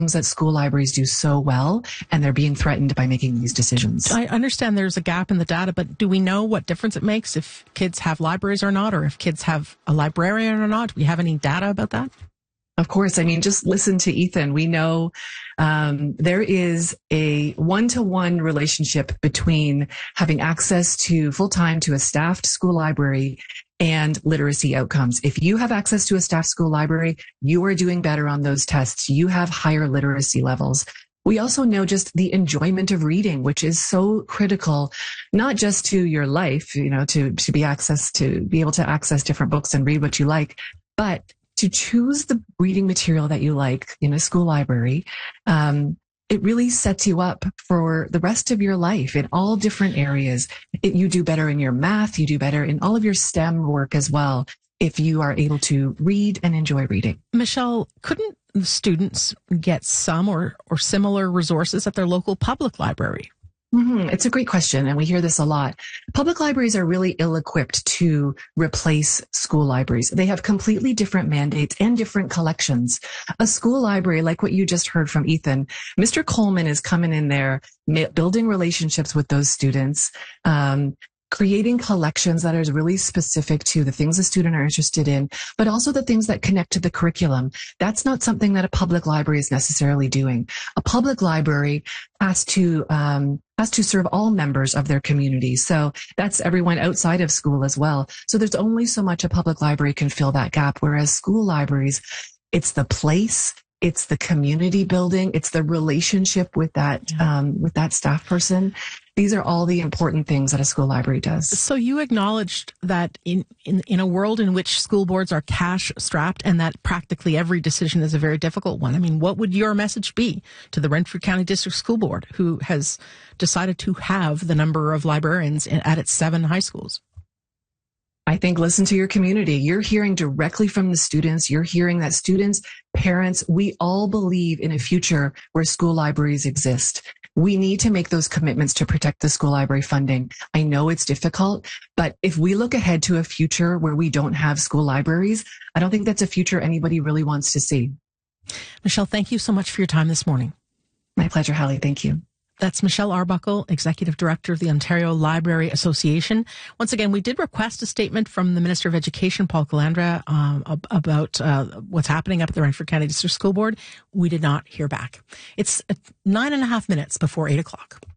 that school libraries do so well, and they're being threatened by making these decisions. I understand there's a gap in the data, but do we know what difference it makes if kids have libraries or not, or if kids have a librarian or not? Do we have any data about that? Of course. I mean, just listen to Ethan. We know there is a one-to-one relationship between having access to full-time to a staffed school library and literacy outcomes. If you have access to a staffed school library, you are doing better on those tests. You have higher literacy levels. We also know just the enjoyment of reading, which is so critical, not just to your life, to be able to access different books and read what you like, but to choose the reading material that you like in a school library. It really sets you up for the rest of your life in all different areas. You do better in your math. You do better in all of your STEM work as well if you are able to read and enjoy reading. Michelle, couldn't students get some or similar resources at their local public library? It's a great question, and we hear this a lot. Public libraries are really ill-equipped to replace school libraries. They have completely different mandates and different collections. A school library, like what you just heard from Ethan, Mr. Coleman is coming in there, building relationships with those students, creating collections that are really specific to the things the student are interested in, but also the things that connect to the curriculum. That's not something that a public library is necessarily doing. A public library has to serve all members of their community. So that's everyone outside of school as well. So there's only so much a public library can fill that gap. Whereas school libraries, it's the place, it's the community building, it's the relationship with that staff person. These are all the important things that a school library does. So you acknowledged that in a world in which school boards are cash strapped and that practically every decision is a very difficult one. I mean, what would your message be to the Renfrew County District School Board, who has decided to have the number of librarians at its 7 high schools? I think listen to your community. You're hearing directly from the students. You're hearing that students, parents, we all believe in a future where school libraries exist. We need to make those commitments to protect the school library funding. I know it's difficult, but if we look ahead to a future where we don't have school libraries, I don't think that's a future anybody really wants to see. Michelle, thank you so much for your time this morning. My pleasure, Hallie. Thank you. That's Michelle Arbuckle, Executive Director of the Ontario Library Association. Once again, we did request a statement from the Minister of Education, Paul Calandra, about what's happening up at the Renfrew County District School Board. We did not hear back. It's 9.5 minutes before 8 o'clock.